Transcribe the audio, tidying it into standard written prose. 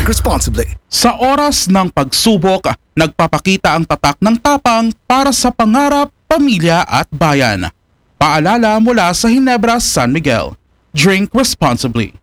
Drink responsibly. Sa oras ng pagsubok, nagpapakita ang tatak ng tapang para sa pangarap, pamilya at bayan. Paalala mula sa Ginebra, San Miguel. Drink responsibly.